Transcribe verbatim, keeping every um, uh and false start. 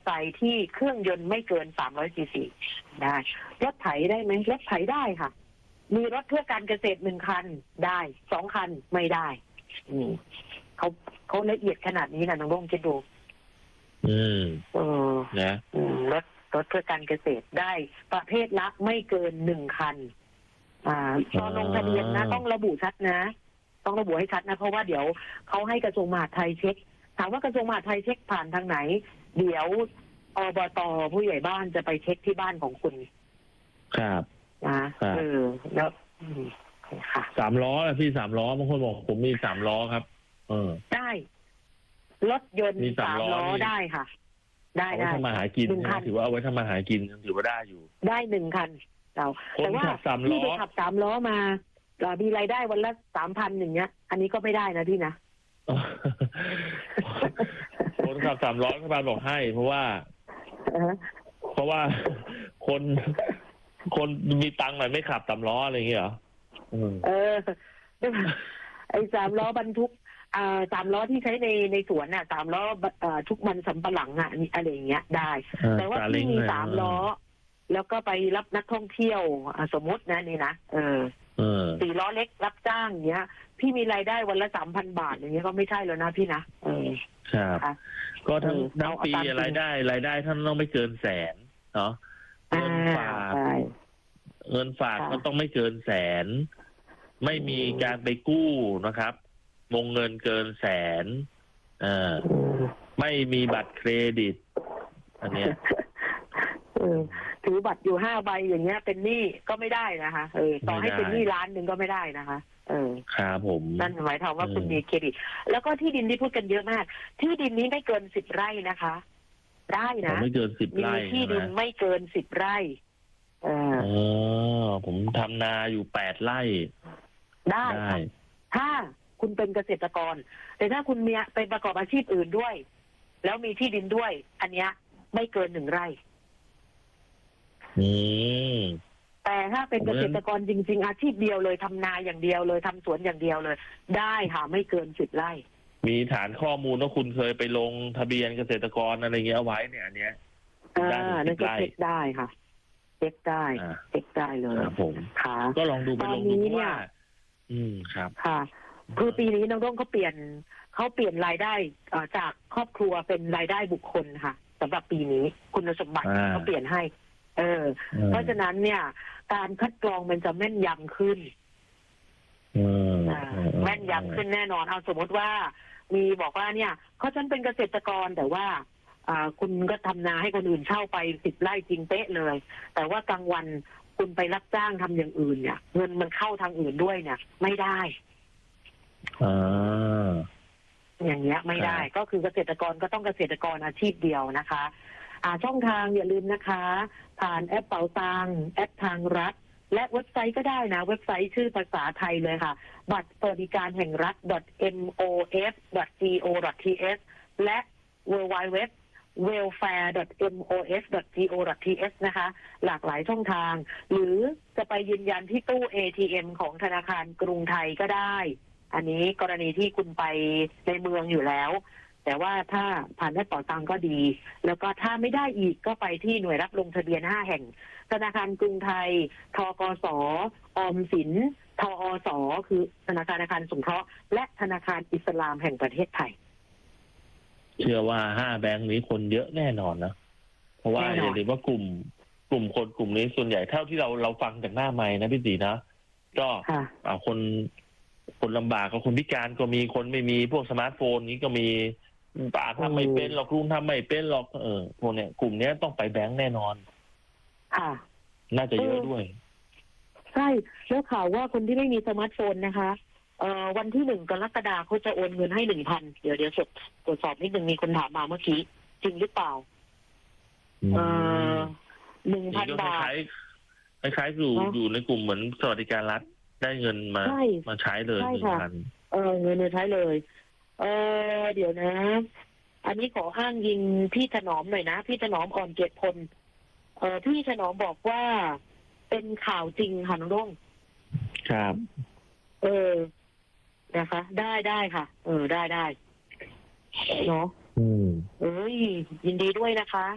ซค์ที่เครื่องยนต์ไม่เกินสามร้อยซีซีได้รถไถได้ไหมรถไถได้ค่ะมีรถเพื่อการเกษตรหนึ่งคันได้สองคันไม่ได้อืมเขาเขาละเอียดขนาดนี้นะน้องร่มคิดดูอืมเออนะอืมรถรถเพื่อการเกษตรได้ประเภทละไม่เกินหนึ่งคันอ่าตอนลงทะเบียนนะต้องระบุชัดนะต้องระบุให้ชัดนะเพราะว่าเดี๋ยวเขาให้กระทรวงมหาดไทยเช็คถามว่ากระทรวงมหาดไทยเช็คผ่านทางไหนเดี๋ยวอบต.ผู้ใหญ่บ้านจะไปเช็คที่บ้านของคุณครับนะเออแล้วค่ะสามล้อพี่สามล้อบางคนบอกผมมีสามล้อครับเออได้รถยนต์สามล้อได้ค่ะได้ได้ทำมาหากินถือว่าเอาไว้ทำมาหากินถือว่าได้อยู่ได้หนึ่งคันเราแต่ว่าพี่ไปขับสามล้อมาเรามีรายได้วันละสามพันอย่างเงี้ยอันนี้ก็ไม่ได้นะพี่นะคนขับสามล้อรัฐบาลบอกให้เพราะว่าเพราะว่าคนคนมีตังค์หน่อยไม่ขับสามล้ออะไรอย่างเงี้ยเหรอเออไอ้สามล้อบรรทุกอ่าสามล้อที่ใช้ในในสวนน่ะสามล้ออ่าทุกมันสำปะหลังอ่ะอะไรอย่างเงี้ยได้แต่ว่าที่มีสามล้อแล้วก็ไปรับนักท่องเที่ยวสมมตินะนี่นะเออสี่ล้อเล็กรับจ้างเงี้ยพี่มีรายได้วันละสามพันบาทอย่างเงี้ยก็ไม่ใช่แล้วนะพี่นะเออครับก็ทั้งทั้งปีรายได้รายได้ท่านต้องไม่เกินแสนเนาะเงินฝากเงินฝากก็ต้องไม่เกินแสนไม่มีการไปกู้นะครับวงเงินเกินแสนเออไม่มีบัตรเครดิตอันเนี้ยถือบัตรอยู่ห้าใบอย่างเงี้ยเป็นหนี้ก็ไม่ได้นะคะเออต่อให้เป็นหนี้ล้านหนึ่งก็ไม่ได้นะคะเออครับผมนั่นหมายความว่าคุณมีเครดิตแล้วก็ที่ดินที่พูดกันเยอะมากที่ดินนี้ไม่เกินสิบไร่นะคะได้นะไม่เกินสิบไร่มีที่ดินไม่เกินสิบไร่เออเออผมทำนาอยู่แปดไร่ได้ถ้าคุณเป็นเกษตรกรแต่ถ้าคุณมีไปประกอบอาชีพอื่นด้วยแล้วมีที่ดินด้วยอันเนี้ยไม่เกินหนึ่งไร่อืมแต่ถ้าเป็นเกษตรกรจริงๆอาชีพเดียวเลยทำนาอย่างเดียวเลยทำสวนอย่างเดียวเลยได้ค่ะไม่เกินสิบไร่มีฐานข้อมูลว่าคุณเคยไปลงทะเบียนเกษตรกรอะไรเงี้ยเอาไว้เนี่ยอันเนี้ยได้นั่นก็เช็คได้ค่ะเช็คได้เช็คได้เลยครับผมค่ะก็ลองดูไปลงดูว่าอืมครับค่ะคือปีนี้น้องร่มเขาเปลี่ยนเขาเปลี่ยนรายได้จากครอบครัวเป็นรายได้บุคคลค่ะสำหรับปีนี้คุณสมบัติเขาเปลี่ยนให้เออเพราะฉะนั้นเนี่ยการคัดกรองมันจะแม่นยำขึ้นแม่นยำขึ้นแน่นอนเอาสมมติว่ามีบอกว่าเนี่ยเขาฉันเป็นเกษตรกรแต่ว่าอ่าคุณก็ทำนาให้คนอื่นเช่าไปสิบไร่จริงเป๊ะเลยแต่ว่ากลางวันคุณไปรับจ้างทำอย่างอื่นเนี่ยเงินมันเข้าทางอื่นด้วยเนี่ยไม่ได้อ่าอย่างเงี้ยไม่ได้ก็คือเกษตรกรก็ต้องเกษตรกรอาชีพเดียวนะคะอ่าช่องทางอย่าลืมนะคะผ่านแอปเป๋าตังแอปทางรัฐและเว็บไซต์ก็ได้นะเว็บไซต์ชื่อภาษาไทยเลยค่ะบัตรสวัสดิการแห่งรัฐ .mof .go.th และ ดับเบิลยู ดับเบิลยู ดับเบิลยู ดอท เวลแฟร์ ดอท เอ็ม โอ เอฟ ดอท โก ดอท ที เอช นะคะหลากหลายช่องทางหรือจะไปยืนยันที่ตู้ เอ ที เอ็ม ของธนาคารกรุงไทยก็ได้อันนี้กรณีที่คุณไปในเมืองอยู่แล้วแต่ว่าถ้าผ่านแอปเป๋าตังก็ดีแล้วก็ถ้าไม่ได้อีกก็ไปที่หน่วยรับลงทะเบียนห้าแห่งธนาคารกรุงไทยธกส.ออมสินทอส.คือธนาคารอาคารสงเคราะห์และธนาคารอิสลามแห่งประเทศไทยเชื่อว่าห้าแบงค์นี้คนเยอะแน่นอนนะเพราะว่าอย่าลืมว่ากลุ่มกลุ่มคนกลุ่มนี้ส่วนใหญ่เท่าที่เราเราฟังจากหน้าไมค์นะพี่ตีนะก็คนคนลำบากก็คนพิการก็มีคนไม่มีพวกสมาร์ทโฟนนี้ก็มีป่าทำไม่เป็นหรอกลุงทำไม่เป็นหรอกเออพวกเนี้ยกลุ่มเนี้ยต้องไปแบงค์แน่นอนค่ะน่าจะเยอะด้วยใช่แล้วข่าวว่าคนที่ไม่มีสมาร์ทโฟนนะคะเอ่อวันที่หนึ่งกรกฎาคมเขาจะโอนเงินให้หนึ่งพันเดี๋ยวเดี๋ยวตรวจสอบนิดนึงมีคนถามมาเมื่อกี้จริงหรือเปล่าเอ่อหนึ่งพันบาทคล้ายๆอยู่อยู่ในกลุ่มเหมือนสวัสดิการรัฐได้เงินมามาใช้เลยหนึ่งพันเออเงินมาใช้เลยเออเดี๋ยวนะอันนี้ขออ้างยิงพี่ถนอมหน่อยนะพี่ถนอมอ่อนเกตพลเออพี่ถนอมบอกว่าเป็นข่าวจริงค่ะน้องรุ่งครับเออนะคะได้ได้ค่ะเออได้ได้เนาะอืมเอ้ยยินดีด้วยนะคะ